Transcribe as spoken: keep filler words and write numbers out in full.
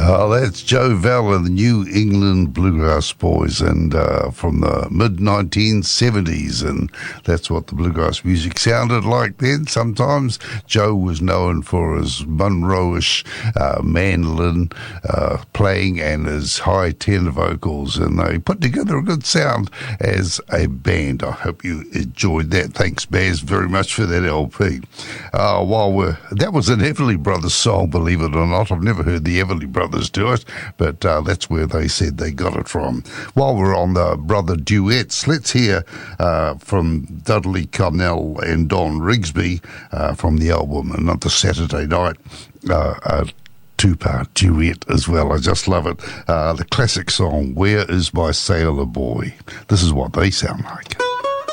Oh, that's Joe Vell and the New England Bluegrass Boys, and uh, from the mid nineteen seventies, and that's what the bluegrass music sounded like then. Sometimes Joe was known for his Monroe-ish uh, mandolin uh, playing and his high tenor vocals, and they put together a good sound as a band. I hope you enjoyed that. Thanks, Baz, very much for that L P. Uh, while we're that was an Everly Brothers song, believe it or not. I've never heard the Everly Brothers do it, but uh, that's where they said they got it from. While we're on the brother duets, let's hear uh, from Dudley Cornell and Don Rigsby uh, from the album Another Saturday Night, uh, a two-part duet as well. I just love it. Uh, the classic song, Where Is My Sailor Boy? This is what they sound like.